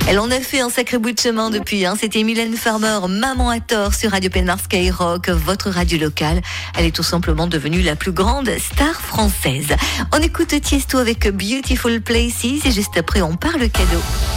Elle en a fait un sacré bout de chemin depuis. C'était Mylène Farmer, Maman à tort sur Radio Penmar Skyrock, votre radio locale. Elle est tout simplement devenue la plus grande star française. On écoute Tiesto avec Beautiful Places et juste après on parle cadeau.